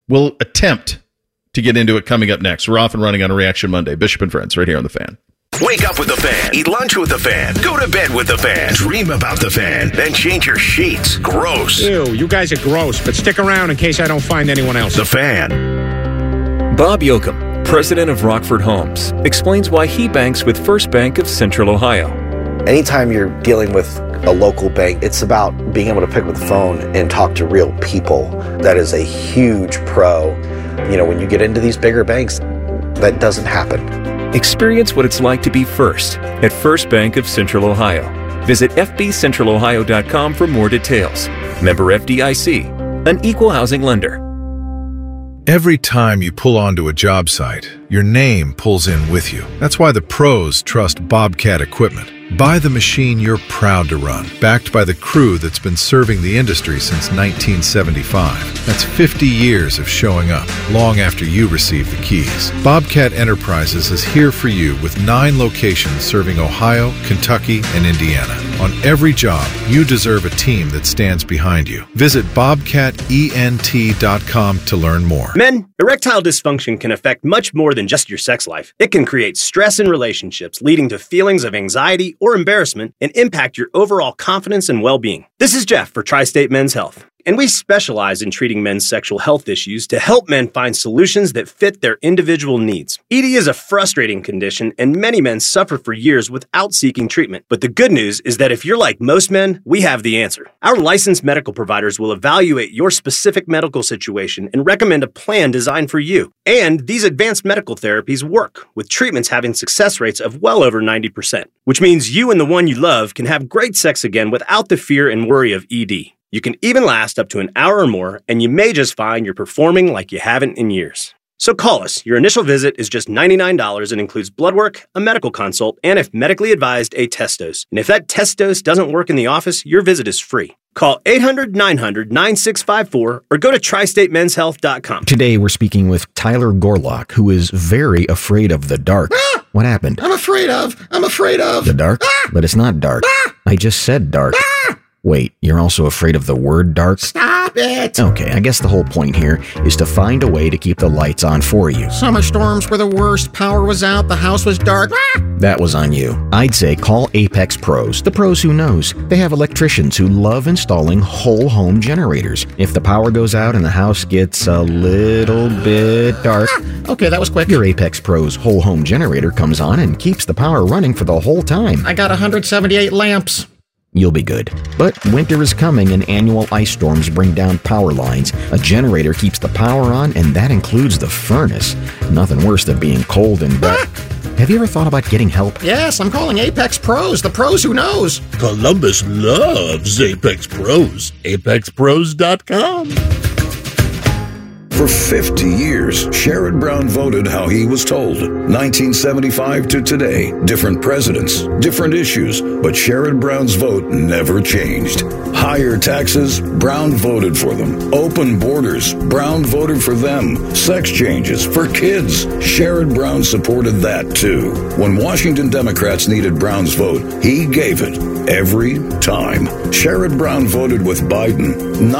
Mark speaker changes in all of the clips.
Speaker 1: We'll attempt to get into it coming up next. We're off and running on a Reaction Monday. Bishop and Friends right here on The Fan.
Speaker 2: Wake up with The Fan. Eat lunch with The Fan. Go to bed with The Fan. Dream about The Fan. Then change your sheets. Gross.
Speaker 3: Ew, you guys are gross, but stick around in case I don't find anyone else.
Speaker 2: The Fan.
Speaker 4: Bob Yoakum, president of Rockford Homes, explains why he banks with First Bank of Central Ohio.
Speaker 5: Anytime you're dealing with a local bank, it's about being able to pick up the phone and talk to real people. That is a huge pro. You know, when you get into these bigger banks, that doesn't happen.
Speaker 4: Experience what it's like to be first at First Bank of Central Ohio. Visit fbcentralohio.com for more details. Member FDIC, an equal housing lender.
Speaker 6: Every time you pull onto a job site, your name pulls in with you. That's why the pros trust Bobcat equipment. Buy the machine you're proud to run, backed by the crew that's been serving the industry since 1975. That's 50 years of showing up, long after you receive the keys. Bobcat Enterprises is here for you with 9 locations serving Ohio, Kentucky, and Indiana. On every job, you deserve a team that stands behind you. Visit bobcatent.com to learn more.
Speaker 7: Men, erectile dysfunction can affect much more than just your sex life. It can create stress in relationships, leading to feelings of anxiety or embarrassment, and impact your overall confidence and well-being. This is Jeff for Tri-State Men's Health, and we specialize in treating men's sexual health issues to help men find solutions that fit their individual needs. ED is a frustrating condition, and many men suffer for years without seeking treatment. But the good news is that if you're like most men, we have the answer. Our licensed medical providers will evaluate your specific medical situation and recommend a plan designed for you. And these advanced medical therapies work, with treatments having success rates of well over 90%, which means you and the one you love can have great sex again without the fear and worry of ED. You can even last up to an hour or more, and you may just find you're performing like you haven't in years. So call us. Your initial visit is just $99 and includes blood work, a medical consult, and if medically advised, a test dose. And if that test dose doesn't work in the office, your visit is free. Call 800-900-9654 or go to tristatemenshealth.com.
Speaker 8: Today we're speaking with Tyler Gorlock, who is very afraid of the dark. What happened?
Speaker 9: I'm afraid of
Speaker 8: the dark? But it's not dark. I just said dark. Wait, you're also afraid of the word dark?
Speaker 9: Stop it!
Speaker 8: Okay, I guess the whole point here is to find a way to keep the lights on for you.
Speaker 9: Summer storms were the worst. Power was out. The house was dark.
Speaker 8: That was on you. I'd say call Apex Pros, the pros who knows. They have electricians who love installing whole home generators. If the power goes out and the house gets a little bit dark,
Speaker 9: okay, that was quick.
Speaker 8: Your Apex Pros whole home generator comes on and keeps the power running for the whole time.
Speaker 9: I got 178 lamps.
Speaker 8: You'll be good. But winter is coming and annual ice storms bring down power lines. A generator keeps the power on, and that includes the furnace. Nothing worse than being cold and wet. Have you ever thought about getting help?
Speaker 9: Yes, I'm calling Apex Pros, the pros who knows.
Speaker 10: Columbus loves Apex Pros. ApexPros.com.
Speaker 11: For 50 years, Sherrod Brown voted how he was told. 1975 to today, different presidents, different issues, but Sherrod Brown's vote never changed. Higher taxes, Brown voted for them. Open borders, Brown voted for them. Sex changes for kids, Sherrod Brown supported that too. When Washington Democrats needed Brown's vote, he gave it every time. Sherrod Brown voted with Biden,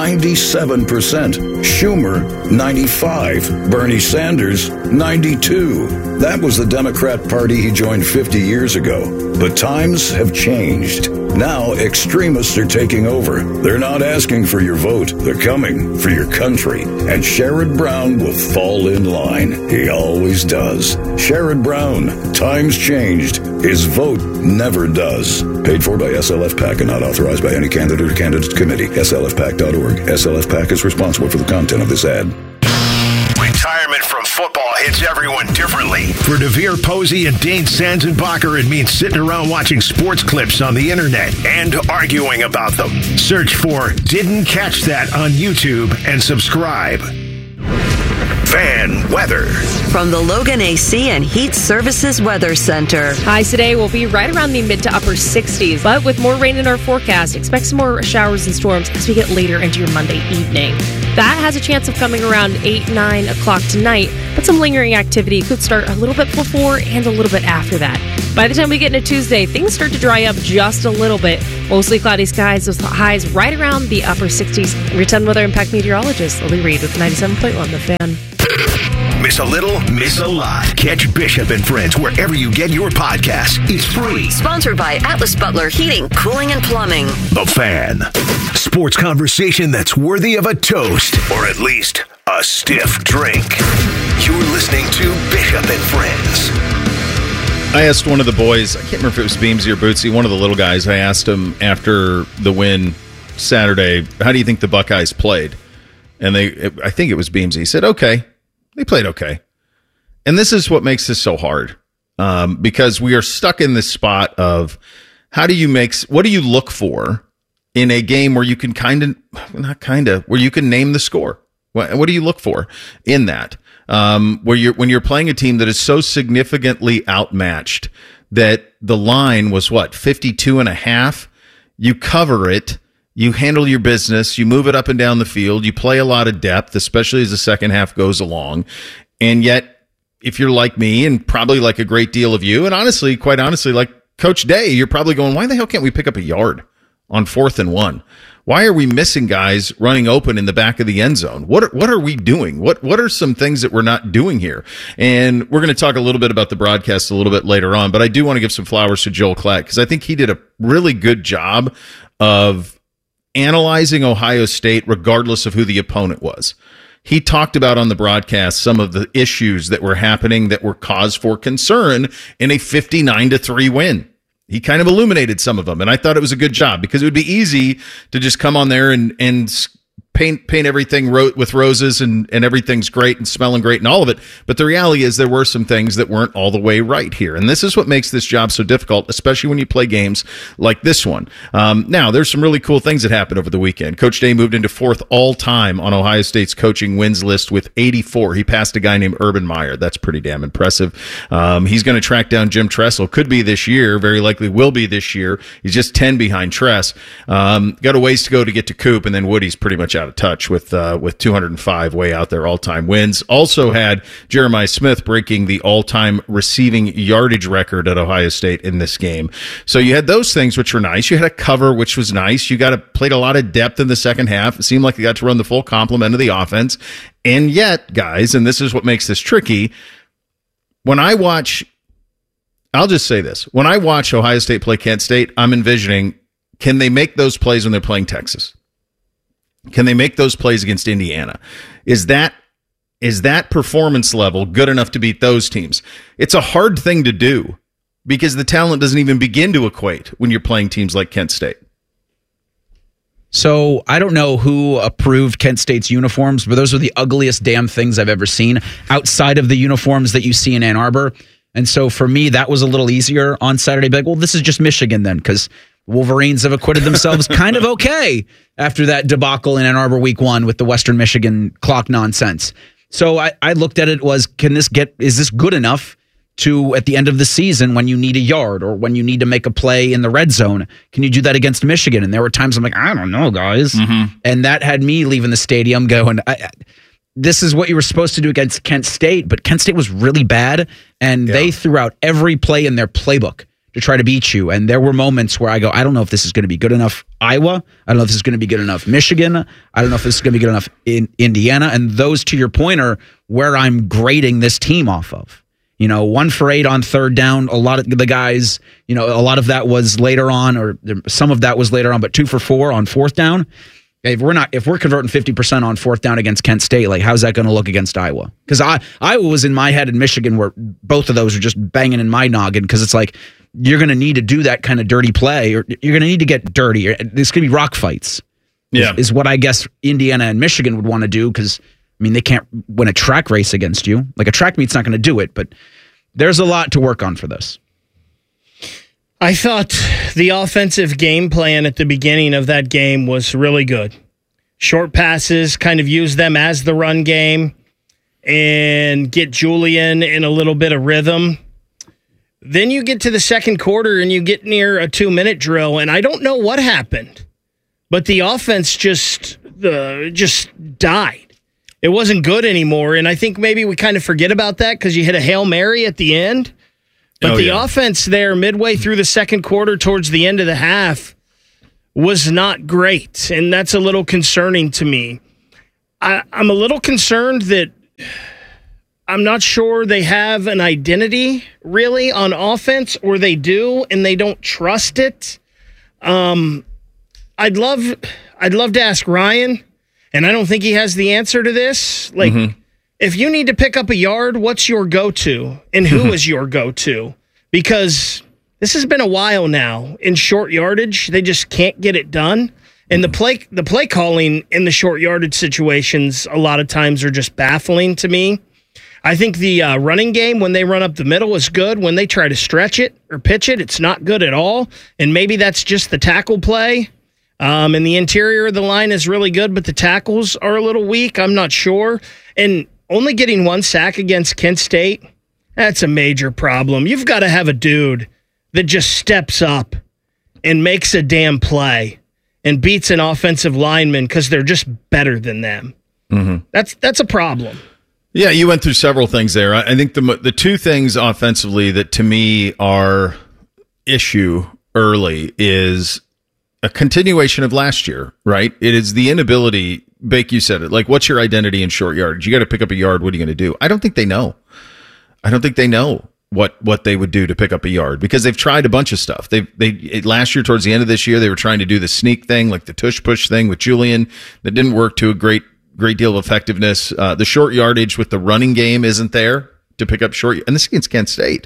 Speaker 11: 97%. Schumer, 95. Bernie Sanders, 92. That was the Democrat Party he joined 50 years ago. But times have changed. Now extremists are taking over. They're not asking for your vote. They're coming for your country. And Sherrod Brown will fall in line. He always does. Sherrod Brown, times changed. His vote never does. Paid for by SLF PAC and not authorized by any candidate or candidate committee. SLFPAC.org. SLF PAC is responsible for the content of this ad.
Speaker 2: Retirement from football hits everyone differently. For DeVere Posey and Dane Sanzenbacher, it means sitting around watching sports clips on the internet and arguing about them. Search for Didn't Catch That on YouTube and subscribe. Fan weather.
Speaker 12: From the Logan AC and Heat Services Weather Center.
Speaker 13: Highs today will be right around the mid to upper 60s, but with more rain in our forecast, expect some more showers and storms as we get later into your Monday evening. That has a chance of coming around 8, 9 o'clock tonight, but some lingering activity could start a little bit before and a little bit after that. By the time we get into Tuesday, things start to dry up just a little bit. Mostly cloudy skies with highs right around the upper 60s. Your 10 Weather Impact meteorologist Lily Reed with 97.1 The Fan.
Speaker 2: Miss a little, miss a lot. Catch Bishop and Friends wherever you get your podcasts. It's free.
Speaker 12: Sponsored by Atlas Butler Heating, Cooling, and Plumbing.
Speaker 2: The Fan. Sports conversation that's worthy of a toast, or at least a stiff drink. You're listening to Bishop and Friends.
Speaker 1: I asked one of the boys, I can't remember if it was Beamsy or Bootsy, one of the little guys, I asked him after the win Saturday, how do you think the Buckeyes played? And I think it was Beamsy. He said, okay. They played okay. And this is what makes this so hard, because we are stuck in this spot of what do you look for in a game where you can where you can name the score? What do you look for in that? When you're playing a team that is so significantly outmatched that the line was 52.5, you cover it, you handle your business, you move it up and down the field, you play a lot of depth, especially as the second half goes along. And yet, if you're like me and probably like a great deal of you, and honestly, quite honestly, like Coach Day, you're probably going, why the hell can't we pick up a yard on 4th and 1? Why are we missing guys running open in the back of the end zone? What are we doing? What are some things that we're not doing here? And we're going to talk a little bit about the broadcast a little bit later on, but I do want to give some flowers to Joel Klatt because I think he did a really good job of analyzing Ohio State regardless of who the opponent was. He talked about on the broadcast some of the issues that were happening that were cause for concern in a 59-3 win. He kind of illuminated some of them, and I thought it was a good job because it would be easy to just come on there and paint everything with roses and everything's great and smelling great and all of it. But the reality is there were some things that weren't all the way right here. And this is what makes this job so difficult, especially when you play games like this one. Now, there's some really cool things that happened over the weekend. Coach Day moved into 4th all-time on Ohio State's coaching wins list with 84. He passed a guy named Urban Meyer. That's pretty damn impressive. He's going to track down Jim Tressel. Could be this year. Very likely will be this year. He's just 10 behind Tress. Got a ways to go to get to Coop, and then Woody's pretty much out of touch with 205 way out there all-time wins. Also had Jeremiah Smith breaking the all-time receiving yardage record at Ohio State in this game. So you had those things which were nice. You had a cover which was nice. You played a lot of depth in the second half. It seemed like you got to run the full complement of the offense. And yet, guys, and this is what makes this tricky, I'll just say this. When I watch Ohio State play Kent State, I'm envisioning, can they make those plays when they're playing Texas? Can they make those plays against Indiana? Is that performance level good enough to beat those teams? It's a hard thing to do because the talent doesn't even begin to equate when you're playing teams like Kent State.
Speaker 14: So I don't know who approved Kent State's uniforms, but those are the ugliest damn things I've ever seen outside of the uniforms that you see in Ann Arbor. And so for me, that was a little easier on Saturday. Like, well, this is just Michigan then, because Wolverines have acquitted themselves kind of okay after that debacle in Ann Arbor week 1 with the Western Michigan clock nonsense. So I looked at it is this good enough to, at the end of the season, when you need a yard or when you need to make a play in the red zone, can you do that against Michigan? And there were times I'm like, I don't know, guys. Mm-hmm. And that had me leaving the stadium going, this is what you were supposed to do against Kent State, but Kent State was really bad, and they threw out every play in their playbook to try to beat you. And there were moments where I go, I don't know if this is going to be good enough Iowa. I don't know if this is going to be good enough Michigan. I don't know if this is going to be good enough in Indiana. And those, to your point, are where I'm grading this team off of. 1 for 8 on 3rd down. A lot of the guys, a lot of that was later on, or some of that was later on, but 2 for 4 on 4th down. If we're converting 50% on 4th down against Kent State, like, how's that going to look against Iowa? Because Iowa was in my head, and Michigan were, both of those are just banging in my noggin, because it's like, you're going to need to do that kind of dirty play, or you're going to need to get dirty. There's going to be rock fights. Is what I guess Indiana and Michigan would want to do, because, they can't win a track race against you. Like, a track meet's not going to do it, but there's a lot to work on for this.
Speaker 15: I thought the offensive game plan at the beginning of that game was really good. Short passes, kind of use them as the run game and get Julian in a little bit of rhythm. Then you get to the second quarter and you get near a 2-minute drill, and I don't know what happened, but the offense just died. It wasn't good anymore, and I think maybe we kind of forget about that because you hit a Hail Mary at the end. But offense there, midway through the second quarter, towards the end of the half, was not great, and that's a little concerning to me. I'm a little concerned that I'm not sure they have an identity really on offense, or they do and they don't trust it. I'd love to ask Ryan, and I don't think he has the answer to this. Like, if you need to pick up a yard, what's your go-to, and who is your go-to? Because this has been a while now. In short yardage, they just can't get it done. And the play calling in the short yardage situations a lot of times are just baffling to me. I think the running game, when they run up the middle, is good. When they try to stretch it or pitch it, it's not good at all. And maybe that's just the tackle play. And the interior of the line is really good, but the tackles are a little weak. I'm not sure. And only getting 1 sack against Kent State, that's a major problem. You've got to have a dude that just steps up and makes a damn play and beats an offensive lineman because they're just better than them. That's a problem.
Speaker 1: Yeah, you went through several things there. I think the two things offensively that to me are issue early is a continuation of last year, right? It is the inability, Bake, you said it, like, what's your identity in short yardage? You got to pick up a yard. What are you going to do? I don't think they know. I don't think they know what they would do to pick up a yard, because they've tried a bunch of stuff. They last year, towards the end of this year, they were trying to do the sneak thing, like the tush push thing with Julian. That didn't work to a great deal of effectiveness. The short yardage with the running game isn't there to pick up short. And this is against Kent State.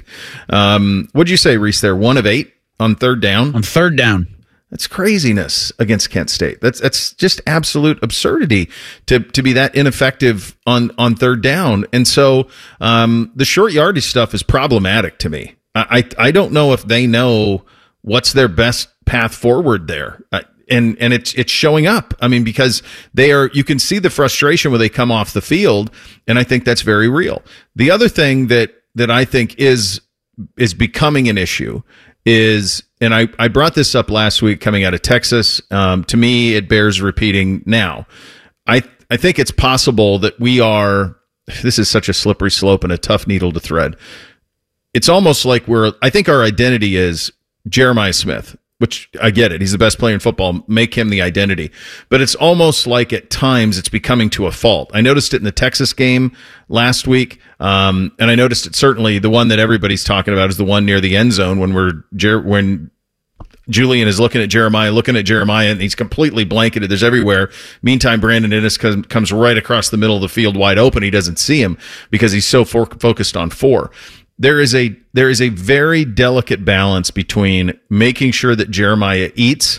Speaker 1: What'd you say, Reese, there? 1 of 8 on third down?
Speaker 14: On third down.
Speaker 1: That's craziness against Kent State. That's just absolute absurdity to be that ineffective on third down. And so the short yardage stuff is problematic to me. I don't know if they know what's their best path forward there. And it's showing up. I mean, because you can see the frustration when they come off the field, and I think that's very real. The other thing that I think is becoming an issue is, and I brought this up last week coming out of Texas. To me, it bears repeating now. I think it's possible that this is such a slippery slope and a tough needle to thread. It's almost like I think our identity is Jeremiah Smith, which I get it. He's the best player in football. Make him the identity. But it's almost like at times it's becoming to a fault. I noticed it in the Texas game last week. And I noticed it certainly, the one that everybody's talking about is the one near the end zone when Julian is looking at Jeremiah, and he's completely blanketed. There's everywhere. Meantime, Brandon Inniss comes right across the middle of the field wide open. He doesn't see him because he's so focused on 4. There is a very delicate balance between making sure that Jeremiah eats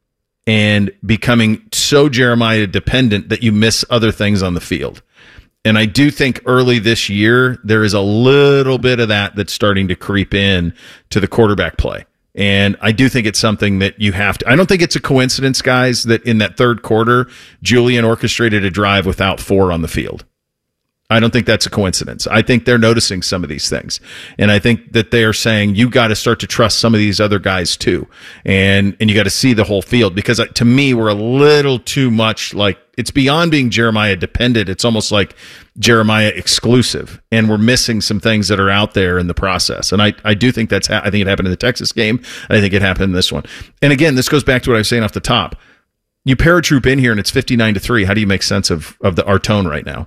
Speaker 1: and becoming so Jeremiah dependent that you miss other things on the field. And I do think early this year, there is a little bit of that's starting to creep in to the quarterback play. And I do think it's something that you have to. I don't think it's a coincidence, guys, that in that third quarter, Julian orchestrated a drive without 4 on the field. I don't think that's a coincidence. I think they're noticing some of these things. And I think that they are saying, you got to start to trust some of these other guys too. And you got to see the whole field, because to me, we're a little too much like, it's beyond being Jeremiah dependent. It's almost like Jeremiah exclusive. And we're missing some things that are out there in the process. And I do think I think it happened in the Texas game. And I think it happened in this one. And again, this goes back to what I was saying off the top. You paratroop in here and it's 59-3. How do you make sense of our tone right now?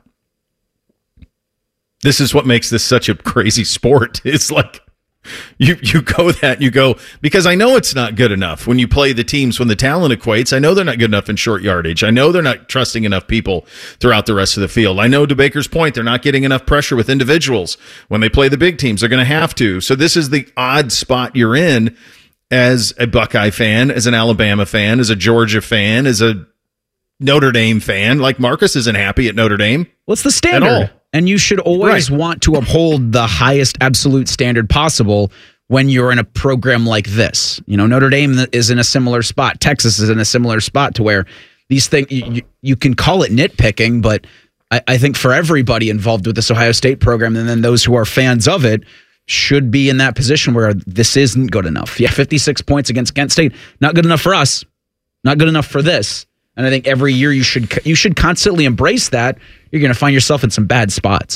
Speaker 1: This is what makes this such a crazy sport. It's like you go, because I know it's not good enough when you play the teams, when the talent equates. I know they're not good enough in short yardage. I know they're not trusting enough people throughout the rest of the field. I know, to Baker's point, they're not getting enough pressure with individuals. When they play the big teams, they're going to have to. So this is the odd spot you're in as a Buckeye fan, as an Alabama fan, as a Georgia fan, as a Notre Dame fan. Like, Marcus isn't happy at Notre Dame.
Speaker 14: What's the standard?
Speaker 1: At all.
Speaker 14: And you should always want to uphold the highest absolute standard possible when you're in a program like this. You know, Notre Dame is in a similar spot. Texas is in a similar spot to where these things, you can call it nitpicking, but I think for everybody involved with this Ohio State program, and then those who are fans of it, should be in that position where this isn't good enough. Yeah, 56 points against Kent State, not good enough for us, not good enough for this. And I think every year you should constantly embrace that. You're going to find yourself in some bad spots.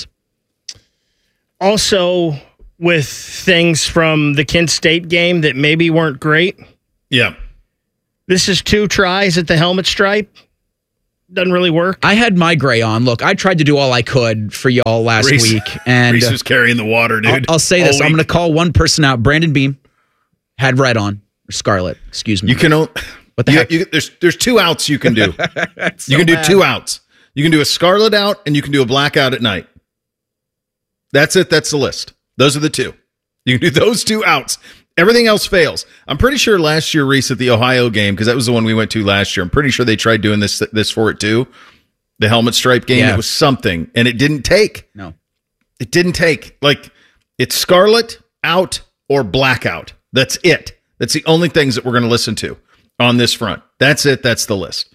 Speaker 15: Also, with things from the Kent State game that maybe weren't great.
Speaker 1: Yeah.
Speaker 15: This is 2 tries at the helmet stripe. Doesn't really work.
Speaker 14: I had my gray on. Look, I tried to do all I could for y'all last week. And
Speaker 1: Reese was carrying the water, dude.
Speaker 14: I'll say this. I'm going to call one person out. Brandon Beam had red on. Or scarlet, excuse me.
Speaker 1: You can...
Speaker 14: What the heck?
Speaker 1: There's 2 outs you can do. You can do 2 outs. You can do a scarlet out and you can do a black out at night. That's it. That's the list. Those are the 2. You can do those 2 outs. Everything else fails. I'm pretty sure last year, Reese, at the Ohio game, because that was the one we went to last year, I'm pretty sure they tried doing this for it too. The helmet stripe game. Yeah. It was something, and it didn't take.
Speaker 14: No.
Speaker 1: It didn't take. Like, it's scarlet, out, or blackout. That's it. That's the only things that we're going to listen to on this front. That's it. That's the list.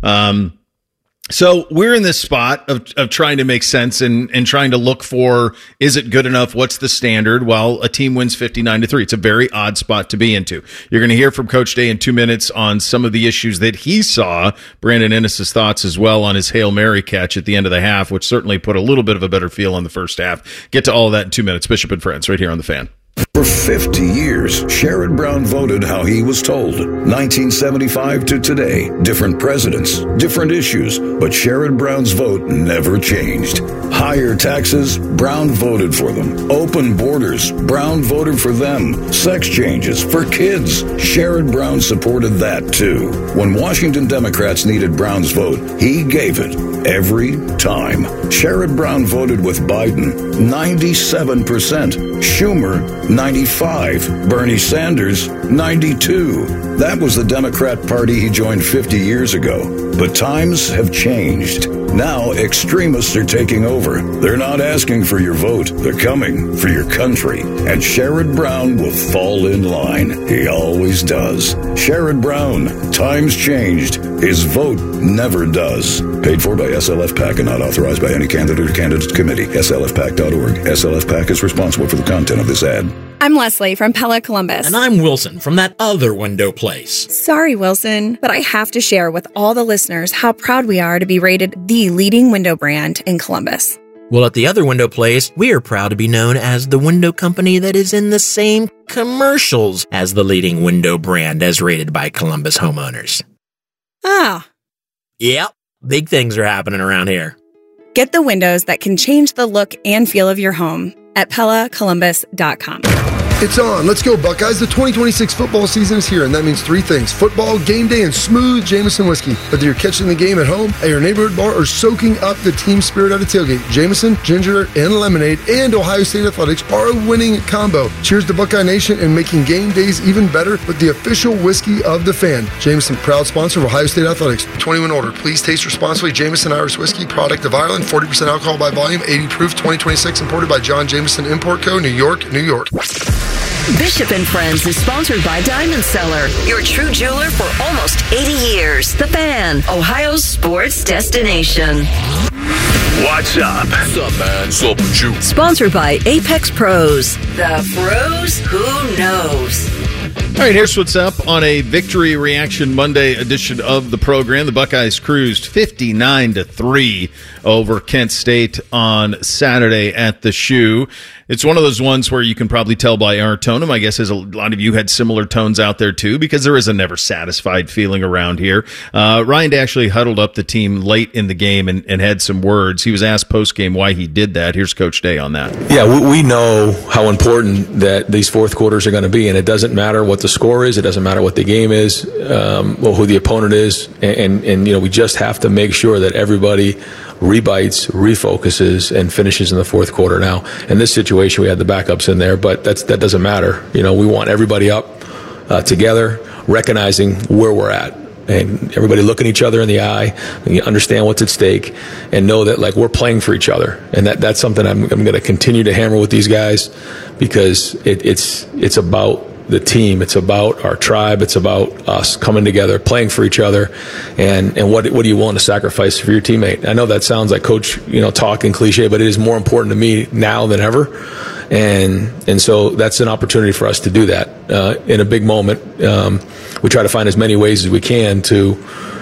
Speaker 1: So we're in this spot of trying to make sense and trying to look for, is it good enough? What's the standard? Well, a team wins 59-3. It's a very odd spot to be into. You're going to hear from Coach Day in 2 minutes on some of the issues that he saw. Brandon Innis's thoughts as well on his Hail Mary catch at the end of the half, which certainly put a little bit of a better feel on the first half. Get to all of that in 2 minutes. Bishop and Friends right here on The Fan.
Speaker 11: For 50 years, Sherrod Brown voted how he was told. 1975 to today, different presidents, different issues, but Sherrod Brown's vote never changed. Higher taxes, Brown voted for them. Open borders, Brown voted for them. Sex changes for kids, Sherrod Brown supported that too. When Washington Democrats needed Brown's vote, he gave it every time. Sherrod Brown voted with Biden, 97%. Schumer, 95. Bernie Sanders, 92. That was the Democrat Party he joined 50 years ago. But times have changed. Now extremists are taking over. They're not asking for your vote. They're coming for your country. And Sherrod Brown will fall in line. He always does. Sherrod Brown. Times changed. His vote never does. Paid for by SLF PAC and not authorized by any candidate or candidates committee. SLFPAC.org. SLF PAC is responsible for the content of this ad.
Speaker 16: I'm Leslie from Pella Columbus.
Speaker 17: And I'm Wilson from that other window place.
Speaker 16: Sorry, Wilson, but I have to share with all the listeners how proud we are to be rated the leading window brand in Columbus.
Speaker 17: Well, at the other window place, we are proud to be known as the window company that is in the same commercials as the leading window brand as rated by Columbus homeowners.
Speaker 16: Ah.
Speaker 17: Yep, big things are happening around here.
Speaker 16: Get the windows that can change the look and feel of your home at PellaColumbus.com.
Speaker 18: It's on. Let's go, Buckeyes. The 2026 football season is here, and that means 3 things. Football, game day, and smooth Jameson whiskey. Whether you're catching the game at home, at your neighborhood bar, or soaking up the team spirit at a tailgate, Jameson, ginger, and lemonade, and Ohio State Athletics are a winning combo. Cheers to Buckeye Nation and making game days even better with the official whiskey of the Fan. Jameson, proud sponsor of Ohio State Athletics. 21 older. Please taste responsibly. Jameson Irish Whiskey, product of Ireland, 40% alcohol by volume, 80 proof, 2026, imported by John Jameson Import Co., New York, New York.
Speaker 12: Bishop and Friends is sponsored by Diamond Seller, your true jeweler for almost 80 years. The Fan, Ohio's sports destination.
Speaker 2: What's up?
Speaker 10: What's up, man? What's up with you?
Speaker 12: Sponsored by Apex Pros. The pros who knows.
Speaker 1: All right, here's what's up on a Victory Reaction Monday edition of the program. The Buckeyes cruised 59-3 over Kent State on Saturday at the Shoe. It's one of those ones where you can probably tell by our tone. I guess as a lot of you had similar tones out there too, because there is a never satisfied feeling around here. Ryan actually huddled up the team late in the game and had some words. He was asked post-game why he did that. Here's Coach Day on that.
Speaker 19: Yeah, we know how important that these fourth quarters are going to be, and it doesn't matter what the score is. It doesn't matter what the game is, who the opponent is, and you know, we just have to make sure that everybody rebites, refocuses, and finishes in the fourth quarter. Now, in this situation, we had the backups in there, but that doesn't matter. You know, we want everybody up together, recognizing where we're at, and everybody looking each other in the eye, and you understand what's at stake, and know that like we're playing for each other, and that's something I'm going to continue to hammer with these guys, because it's about the team. It's about our tribe. It's about us coming together, playing for each other, and what are you willing to sacrifice for your teammate? I know that sounds like coach, talk and cliche, but it is more important to me now than ever. And so that's an opportunity for us to do that in a big moment. We try to find as many ways as we can to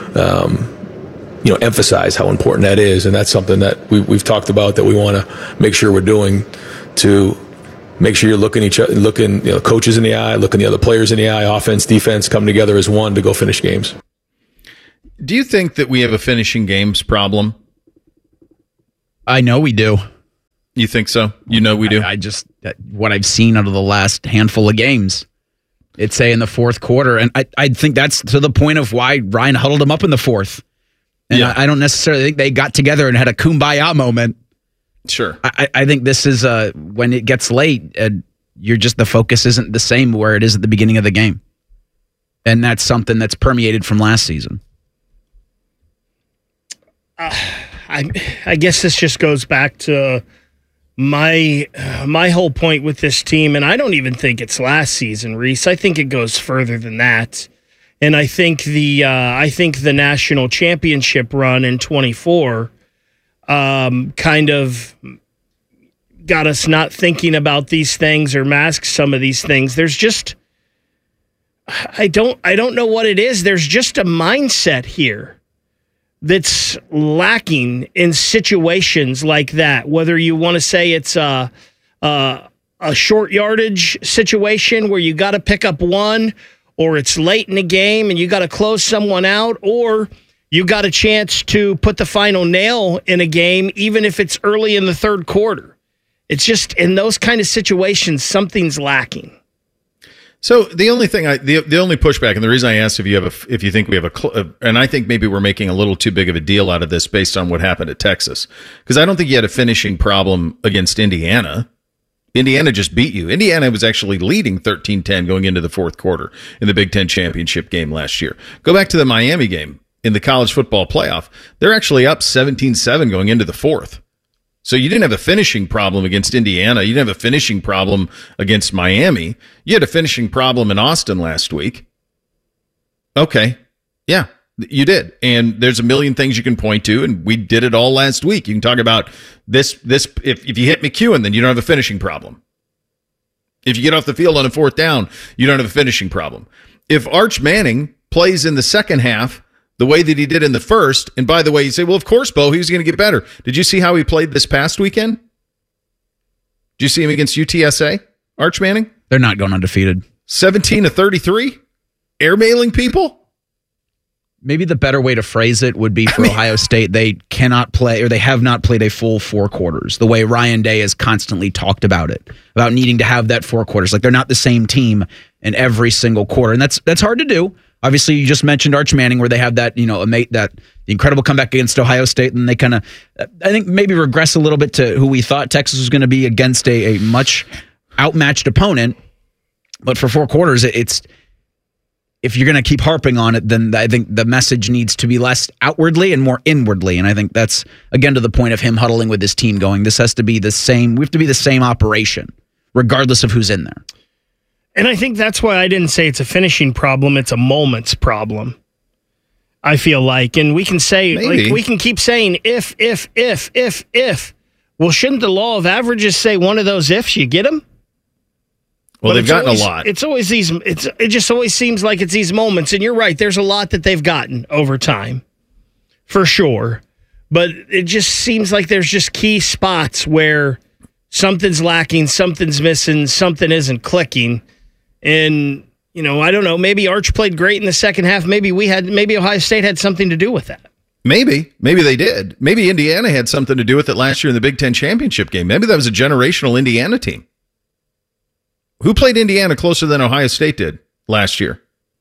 Speaker 19: emphasize how important that is, and that's something that we've talked about that we want to make sure we're doing to make sure you're looking coaches in the eye, looking the other players in the eye, offense, defense, come together as one to go finish games.
Speaker 1: Do you think that we have a finishing games problem?
Speaker 14: I know we do.
Speaker 1: You think so? You know we do?
Speaker 14: I just, what I've seen out of the last handful of games, it's in the fourth quarter. And I think that's to the point of why Ryan huddled him up in the fourth. And I don't necessarily think they got together and had a kumbaya moment.
Speaker 1: Sure.
Speaker 14: I think this is when it gets late, the focus isn't the same where it is at the beginning of the game. And that's something that's permeated from last season.
Speaker 15: I guess this just goes back to my whole point with this team, and I don't even think it's last season, Reese. I think it goes further than that, and I think the national championship run in 24 kind of got us not thinking about these things or masked some of these things. There's just I don't know what it is. There's just a mindset here that's lacking in situations like that, whether you want to say it's a short yardage situation where you got to pick up one, or it's late in the game and you got to close someone out, or you got a chance to put the final nail in a game, even if it's early in the third quarter. It's just in those kind of situations, something's lacking.
Speaker 1: So the only thing the only pushback, and the reason I asked if you think we have and I think maybe we're making a little too big of a deal out of this based on what happened at Texas, because I don't think you had a finishing problem against Indiana. Indiana just beat you. Indiana was actually leading 13-10 going into the fourth quarter in the Big Ten championship game last year. Go back to the Miami game in the college football playoff. They're actually up 17-7 going into the fourth. So you didn't have a finishing problem against Indiana. You didn't have a finishing problem against Miami. You had a finishing problem in Austin last week. Okay. Yeah, you did. And there's a million things you can point to, and we did it all last week. You can talk about this if you hit McEwen, then you don't have a finishing problem. If you get off the field on a fourth down, you don't have a finishing problem. If Arch Manning plays in the second half the way that he did in the first, and by the way, you say, well, of course, Bo, he was going to get better. Did you see how he played this past weekend? Did you see him against UTSA, Arch Manning?
Speaker 14: They're not going undefeated.
Speaker 1: 17-33? Airmailing people?
Speaker 14: Maybe the better way to phrase it would be for Ohio State, they cannot play, or they have not played a full four quarters, the way Ryan Day has constantly talked about it, about needing to have that four quarters. Like, they're not the same team in every single quarter, and that's hard to do. Obviously, you just mentioned Arch Manning, where they have that, the incredible comeback against Ohio State, and they kind of, I think, maybe regress a little bit to who we thought Texas was going to be against a much outmatched opponent. But for four quarters, it's if you're going to keep harping on it, then I think the message needs to be less outwardly and more inwardly. And I think that's, again, to the point of him huddling with his team going, this has to be the same. We have to be the same operation, regardless of who's in there.
Speaker 15: And I think that's why I didn't say it's a finishing problem. It's a moments problem, I feel like. And we can say, we can keep saying if. Well, shouldn't the law of averages say one of those ifs, you get them?
Speaker 1: Well, they've gotten a lot.
Speaker 15: It's always these. It just always seems like it's these moments. And you're right. There's a lot that they've gotten over time, for sure. But it just seems like there's just key spots where something's lacking, something's missing, something isn't clicking. And, I don't know, maybe Arch played great in the second half. Maybe Ohio State had something to do with that.
Speaker 1: Maybe they did. Maybe Indiana had something to do with it last year in the Big Ten championship game. Maybe that was a generational Indiana team. Who played Indiana closer than Ohio State did last year?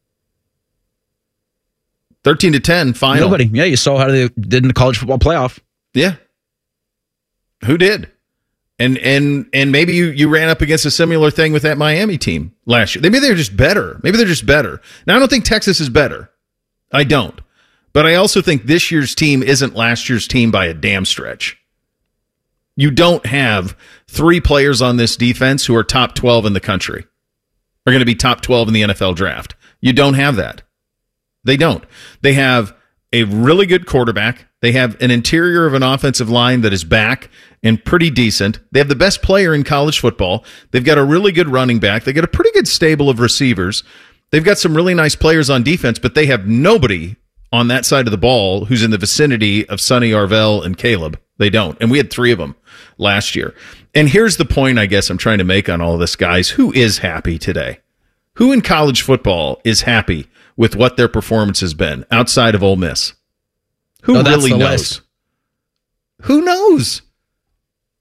Speaker 1: 13-10 final.
Speaker 14: Nobody. Yeah, you saw how they did in the college football playoff.
Speaker 1: Yeah. Who did? And maybe you ran up against a similar thing with that Miami team last year. Maybe they're just better. Now, I don't think Texas is better. I don't. But I also think this year's team isn't last year's team by a damn stretch. You don't have three players on this defense who are top 12 in the country, are going to be top 12 in the NFL draft. You don't have that. They don't. They have a really good quarterback. They have an interior of an offensive line that is back and pretty decent. They have the best player in college football. They've got a really good running back. They got a pretty good stable of receivers. They've got some really nice players on defense, but they have nobody on that side of the ball who's in the vicinity of Sonny Arvell and Caleb. They don't. And we had three of them last year. And here's the point I guess I'm trying to make on all this, guys. Who is happy today? Who in college football is happy with what their performance has been outside of Ole Miss? Who really knows?
Speaker 14: List.
Speaker 1: Who knows?